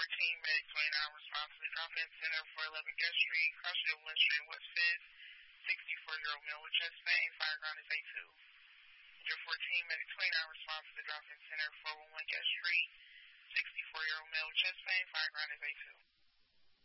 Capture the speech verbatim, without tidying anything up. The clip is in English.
fourteen, medic twenty-nine, responsibly drop-in center for eleven Guest Street, Crossfield, one Street, West fifth, sixty-four-year-old male with chest pain, fire ground is A two. Major fourteen, medic twenty-nine, responsibly drop-in center, four one one Guest Street, sixty-four-year-old male with chest pain, fire ground is A two.